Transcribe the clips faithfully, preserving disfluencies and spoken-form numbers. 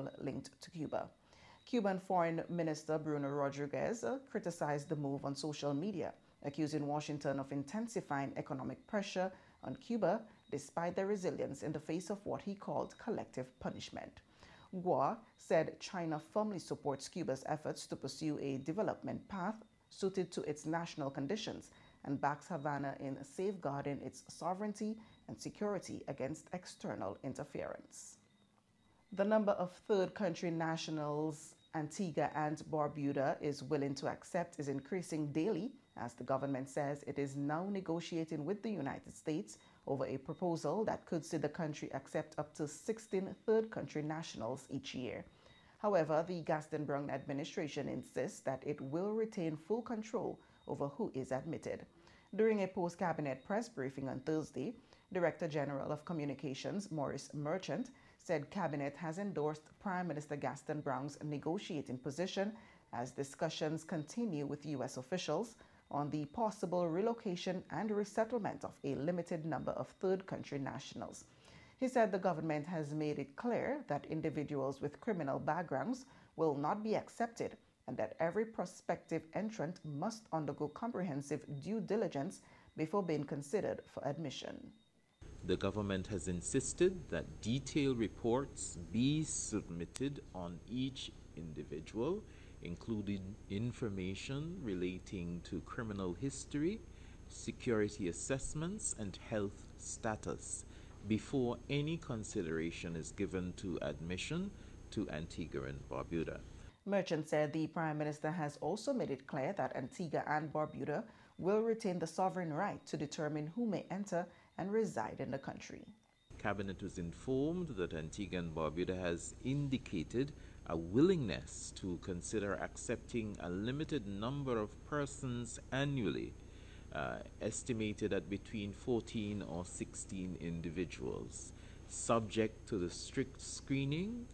scandal linked to Cuba. Cuban Foreign Minister Bruno Rodriguez uh, criticized the move on social media, accusing Washington of intensifying economic pressure on Cuba despite their resilience in the face of what he called collective punishment. Guo said China firmly supports Cuba's efforts to pursue a development path suited to its national conditions and backs Havana in safeguarding its sovereignty and security against external interference. The number of third country nationals Antigua and Barbuda is willing to accept is increasing daily as the government says it is now negotiating with the United States over a proposal that could see the country accept up to sixteen third country nationals each year. However, the Gaston Browne administration insists that it will retain full control over who is admitted. During a post-cabinet press briefing on Thursday, Director General of Communications Maurice Merchant said Cabinet has endorsed Prime Minister Gaston Browne's negotiating position as discussions continue with U S officials on the possible relocation and resettlement of a limited number of third country nationals. He said the government has made it clear that individuals with criminal backgrounds will not be accepted and that every prospective entrant must undergo comprehensive due diligence before being considered for admission. The government has insisted that detailed reports be submitted on each individual, including information relating to criminal history, security assessments, and health status before any consideration is given to admission to Antigua and Barbuda. Merchant said the Prime Minister has also made it clear that Antigua and Barbuda will retain the sovereign right to determine who may enter and reside in the country. Cabinet was informed that Antigua and Barbuda has indicated a willingness to consider accepting a limited number of persons annually, uh, estimated at between fourteen or sixteen individuals, subject to the strict screening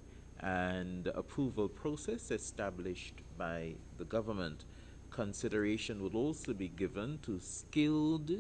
and approval process established by the government. Consideration would also be given to skilled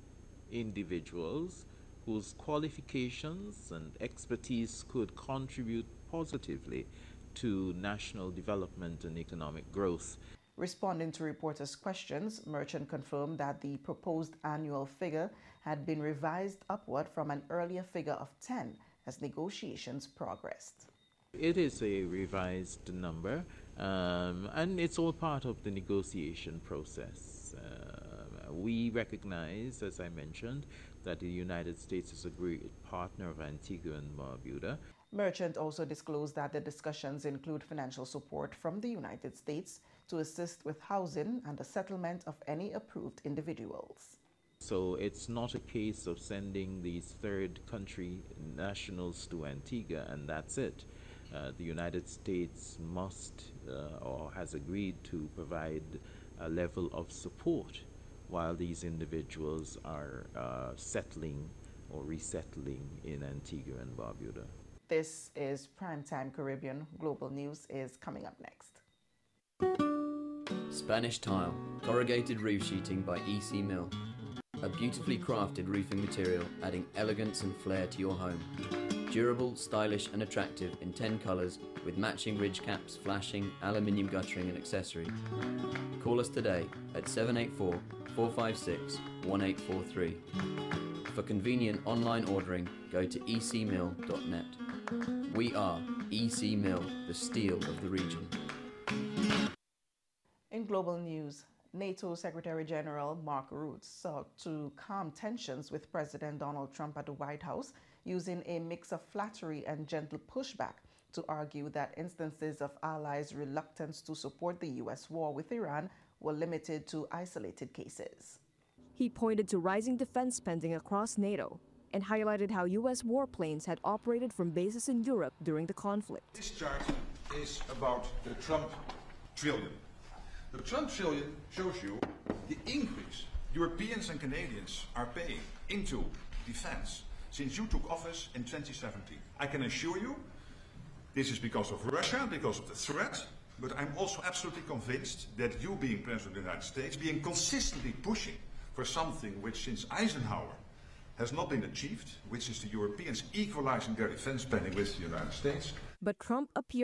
individuals whose qualifications and expertise could contribute positively to national development and economic growth. Responding to reporters' questions, Merchant confirmed that the proposed annual figure had been revised upward from an earlier figure of ten as negotiations progressed. It is a revised number, um, and it's all part of the negotiation process. Uh, we recognize, as I mentioned, that the United States is a great partner of Antigua and Barbuda. Merchant also disclosed that the discussions include financial support from the United States to assist with housing and the settlement of any approved individuals. So it's not a case of sending these third country nationals to Antigua and that's it. Uh, the United States must uh, or has agreed to provide a level of support while these individuals are uh, settling or resettling in Antigua and Barbuda. This is Primetime Caribbean. Global News is coming up next. Spanish Tile, corrugated roof sheeting by E C Mill. A beautifully crafted roofing material adding elegance and flair to your home. Durable, stylish and attractive in ten colours with matching ridge caps, flashing, aluminium guttering and accessories. Call us today at seven eight four, four five six, one eight four three. For convenient online ordering, go to e c mill dot net. We are E C Mill, the steel of the region. In global news, NATO Secretary General Mark Rutte sought to calm tensions with President Donald Trump at the White House using a mix of flattery and gentle pushback to argue that instances of allies' reluctance to support the U S war with Iran were limited to isolated cases. He pointed to rising defense spending across NATO and highlighted how U S warplanes had operated from bases in Europe during the conflict. This chart is about the Trump trillion. The Trump trillion shows you the increase Europeans and Canadians are paying into defense since you took office in twenty seventeen. I can assure you this is because of Russia, because of the threat, but I'm also absolutely convinced that you being President of the United States, being consistently pushing for something which since Eisenhower has not been achieved, which is the Europeans equalizing their defense spending with the United States. But Trump appeared